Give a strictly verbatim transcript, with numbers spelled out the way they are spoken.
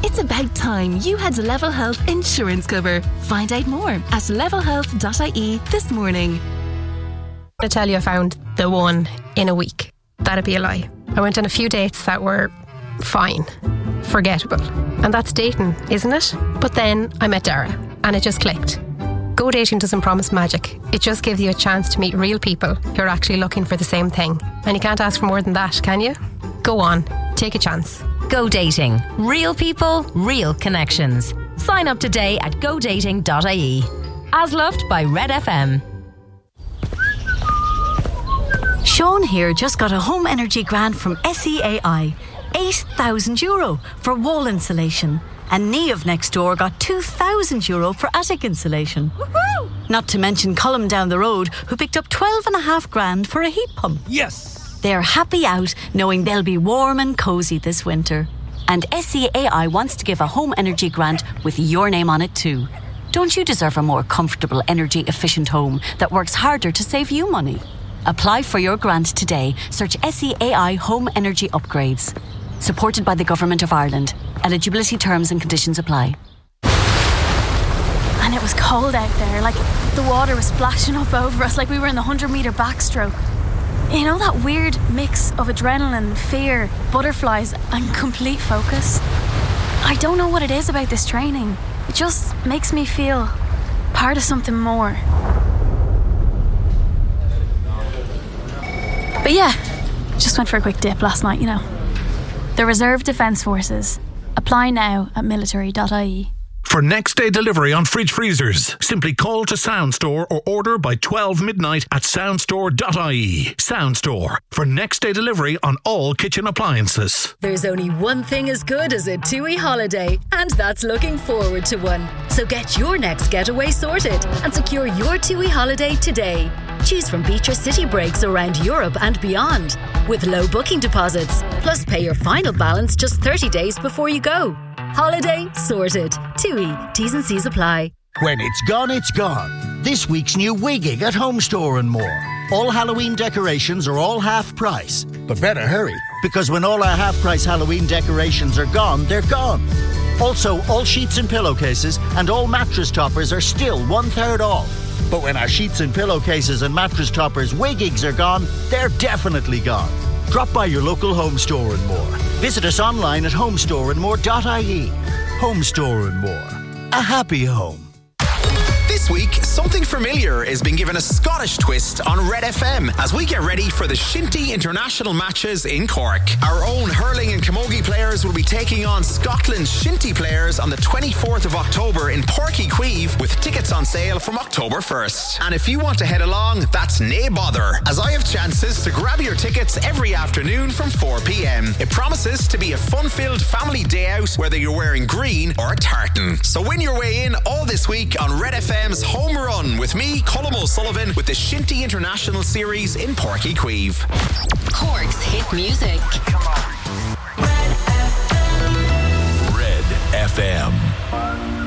It's about time you had Level Health insurance cover. Find out more at level health dot I E this morning. I tell you I found the one in a week. That'd be a lie. I went on a few dates that were fine, forgettable. And that's dating, isn't it? But then I met Dara and it just clicked. Go dating doesn't promise magic. It just gives you a chance to meet real people who are actually looking for the same thing. And you can't ask for more than that, can you? Go on, take a chance. Go dating. Real people, real connections. Sign up today at go dating dot I E. As loved by Red F M. Sean here just got a home energy grant from S E A I. eight thousand euro for wall insulation. And Niamh next door got two thousand euro for attic insulation. Woohoo! Not to mention Colm down the road, who picked up twelve and a half grand for a heat pump. Yes! They're happy out knowing they'll be warm and cosy this winter. And S E A I wants to give a home energy grant with your name on it too. Don't you deserve a more comfortable, energy efficient home that works harder to save you money? Apply for your grant today. Search S E A I Home Energy Upgrades. Supported by the Government of Ireland. Eligibility terms and conditions apply. And it was cold out there, like the water was splashing up over us like we were in the one hundred metre backstroke. You know that weird mix of adrenaline, fear, butterflies and complete focus? I don't know what it is about this training. It just makes me feel part of something more. But yeah, just went for a quick dip last night, you know. The Reserve Defence Forces. Apply now at military dot I E. For next day delivery on fridge freezers, simply call to Soundstore or order by twelve midnight at soundstore dot I E. Soundstore, for next day delivery on all kitchen appliances. There's only one thing as good as a TUI holiday, and that's looking forward to one. So get your next getaway sorted and secure your TUI holiday today. Choose from beach or city breaks around Europe and beyond, with low booking deposits, plus pay your final balance just thirty days before you go. Holiday sorted. TUI. T's and C's apply. When it's gone, it's gone. This week's new Wigging at Home Store and more. All Halloween decorations are all half price. But better hurry, because when all our half price Halloween decorations are gone, they're gone. Also, all sheets and pillowcases and all mattress toppers are still one third off. But when our sheets and pillowcases and mattress toppers Wiggings are gone, they're definitely gone. Drop by your local Home Store and More. Visit us online at home store and more dot I E. Home Store and More. A happy home. This week, something familiar is being given a Scottish twist on Red F M as we get ready for the Shinty International matches in Cork. Our own hurling and camogie players will be taking on Scotland's Shinty players on the twenty-fourth of October in Páirc Uí Chaoimh, with tickets on sale from October first. And if you want to head along, that's nae bother, as I have chances to grab your tickets every afternoon from four p.m. It promises to be a fun-filled family day out, whether you're wearing green or tartan. So win your way in all this week on Red F M's Home Run with me, Colm O'Sullivan, with the Shinty International Series in Páirc Uí Chaoimh. Cork's hit music. Red F M.